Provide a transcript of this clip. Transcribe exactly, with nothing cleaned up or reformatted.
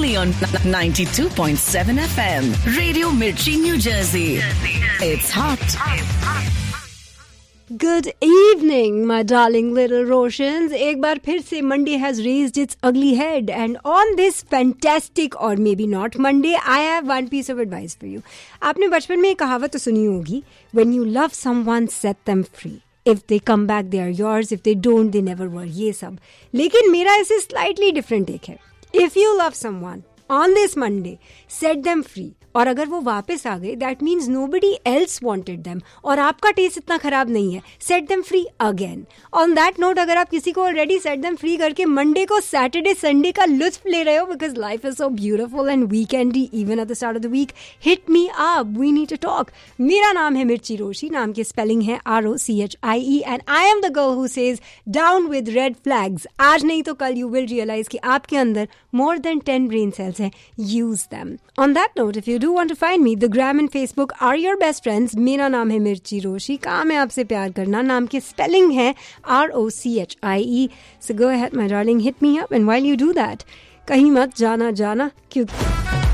only on ninety-two point seven F M. Radio Mirchi, New Jersey. It's hot. Good evening, my darling little Roshans. एक बार फिर से Monday has raised its ugly head, and on this fantastic or maybe not Monday, I have one piece of advice for you. आपने बचपन में एक कहावत तो सुनी होगी, when you love someone, set them free. If they come back, they are yours. If they don't, they never were. ये सब. लेकिन मेरा ऐसे slightly different take है. If you love someone on this Monday, set them free. और अगर वो वापस आ गए, that means nobody else wanted them और आपका टेस्ट इतना खराब नहीं है, set them free again. On that note, अगर आप किसी को ऑलरेडी सेट देम फ्री करके मंडे को सैटरडे संडे का लुत्फ ले रहे हो, because life is so beautiful and वीकेंडी even at the start of the week, hit me up, we need to talk. मेरा नाम है मिर्ची रोशी, नाम की स्पेलिंग है R O C H I E, and I am the girl who says down with red flags. आज नहीं तो कल यू विल रियलाइज कि आपके अंदर more than ten brain cells हैं. Use them. On that note, if you do want to find me, the gram and Facebook are your best friends. मेरा नाम है मिर्ची रोशी, काम है आपसे प्यार करना. नाम की स्पेलिंग है R O C H I E. So go ahead my darling, hit me up, and while you do that, कहीं मत जाना जाना क्योंकि